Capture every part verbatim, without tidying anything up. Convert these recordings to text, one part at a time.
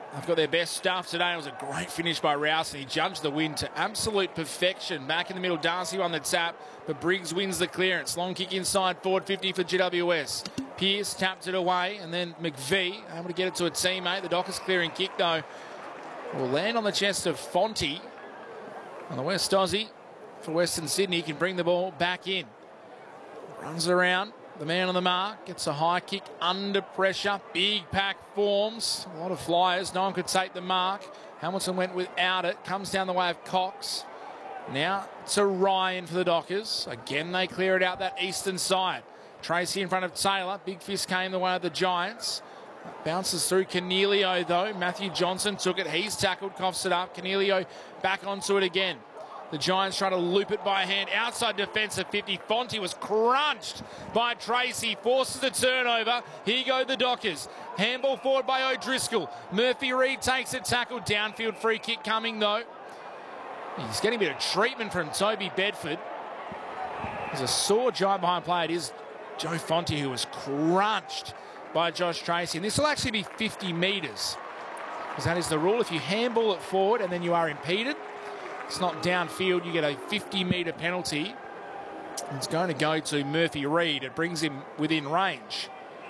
I've got their best stuff today. It was a great finish by Rouse, and he judged the win to absolute perfection. Back in the middle, Darcy won the tap, but Briggs wins the clearance. Long kick inside, forward fifty for G W S. Pearce tapped it away, and then McVie able to get it to a teammate. The Dockers clearing kick, though, will land on the chest of Fonte. On the West Aussie for Western Sydney, can bring the ball back in. Runs around. The man on the mark gets a high kick under pressure. Big pack forms. A lot of flyers. No one could take the mark. Hamilton went without it. Comes down the way of Cox. Now to Ryan for the Dockers. Again, they clear it out that eastern side. Tracy in front of Taylor. Big fist came the way of the Giants. Bounces through Cornelio, though. Matthew Johnson took it. He's tackled, coughs it up. Cornelio back onto it again. The Giants try to loop it by hand. Outside defence of fifty. Fonte was crunched by Tracy. Forces a turnover. Here go the Dockers. Handball forward by O'Driscoll. Murphy Reid takes a tackle. Downfield free kick coming, though. He's getting a bit of treatment from Toby Bedford. There's a sore giant behind play. It is Joe Fonte who was crunched by Josh Tracy. And this will actually be fifty metres. Because that is the rule. If you handball it forward and then you are impeded, it's not downfield, you get a fifty metre penalty. It's going to go to Murphy Reid. It brings him within range.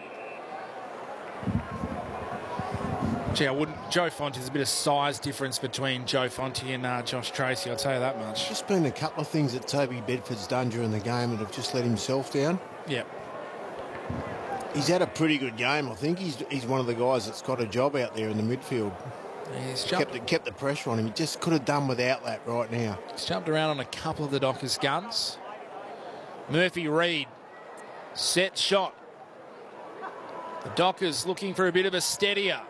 Gee, I wouldn't... Joe Fonte, there's a bit of size difference between Joe Fonte and uh, Josh Tracy, I'll tell you that much. Just been a couple of things that Toby Bedford's done during the game that have just let himself down. Yep. He's had a pretty good game, I think. He's, he's one of the guys that's got a job out there in the midfield. He's kept, the, kept the pressure on him. He just could have done without that right now. He's jumped around on a couple of the Dockers' guns. Murphy Reid, set shot. The Dockers looking for a bit of a steadier.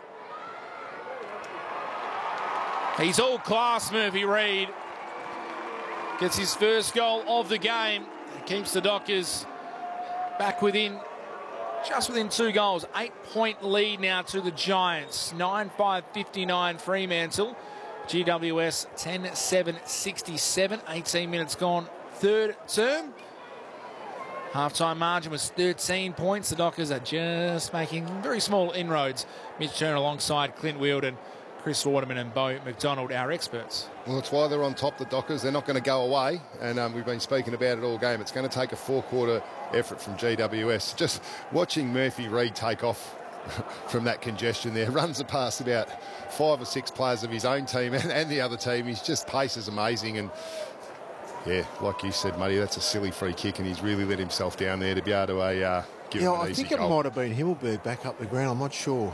He's all class, Murphy Reid. Gets his first goal of the game. Keeps the Dockers back within Just within two goals. Eight-point lead now to the Giants. nine five fifty-nine Fremantle. G W S ten seven sixty-seven. eighteen minutes gone. Third term. Half-time margin was thirteen points. The Dockers are just making very small inroads. Mitch Turner alongside Clint Wheeldon, Chris Waterman and Beau McDonald, our experts. Well, that's why they're on top, the Dockers. They're not going to go away, and um, we've been speaking about it all game. It's going to take a four-quarter effort from G W S. Just watching Murphy Reid take off from that congestion there, runs it past about five or six players of his own team and, and the other team. He's just pace is amazing, and yeah, like you said, Muddy, that's a silly free kick, and he's really let himself down there to be able to uh, give yeah, him an I easy think goal. it might have been Himmelberg back up the ground. I'm not sure.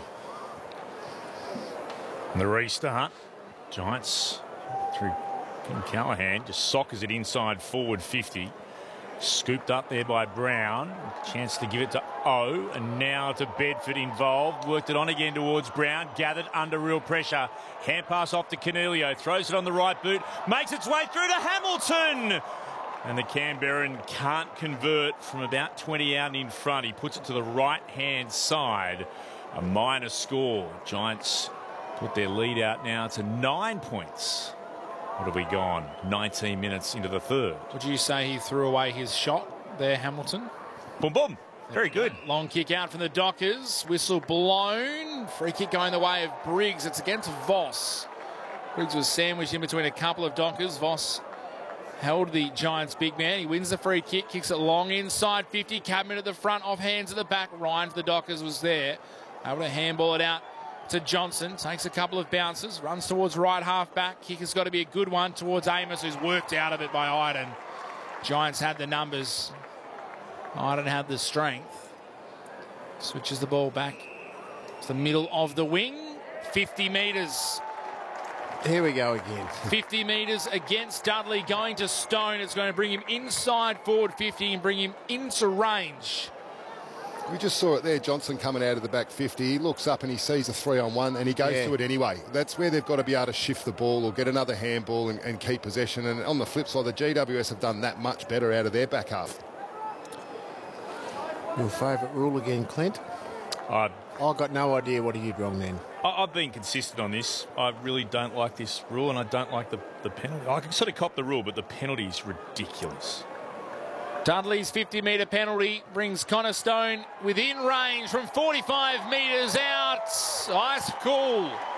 And the restart. Giants through King Callahan. Just soccers it inside forward fifty. Scooped up there by Brown. Chance to give it to O. And now to Bedford involved. Worked it on again towards Brown. Gathered under real pressure. Hand pass off to Cornelio. Throws it on the right boot. Makes its way through to Hamilton. And the Canberran can't convert from about twenty out in front. He puts it to the right-hand side. A minor score. Giants put their lead out now to nine points. What have we gone? nineteen minutes into the third. Would you say he threw away his shot there, Hamilton? Boom, boom. Very good. Long kick out from the Dockers. Whistle blown. Free kick going the way of Briggs. It's against Voss. Briggs was sandwiched in between a couple of Dockers. Voss held the Giants' big man. He wins the free kick. Kicks it long inside fifty. Cadman at the front. Off hands at the back. Ryan for the Dockers was there. Able to handball it out to Johnson. Takes a couple of bounces. Runs towards right half back. Kick has got to be a good one towards Amos, who's worked out of it by Iden. Giants had the numbers. Iden had the strength. Switches the ball back to the middle of the wing. fifty metres. Here we go again. fifty metres against Dudley. Going to Stone. It's going to bring him inside forward fifty and bring him into range. We just saw it there, Johnson coming out of the back fifty. He looks up and he sees a three-on-one and he goes yeah. to it anyway. That's where they've got to be able to shift the ball or get another handball and, and keep possession. And on the flip side, the G W S have done that much better out of their back half. Your favourite rule again, Clint? Uh, I've got no idea what he did wrong then. I, I've been consistent on this. I really don't like this rule, and I don't like the, the penalty. I can sort of cop the rule, but the penalty is ridiculous. Dudley's fifty metre penalty brings Connor Stone within range from forty-five metres out. Ice cool.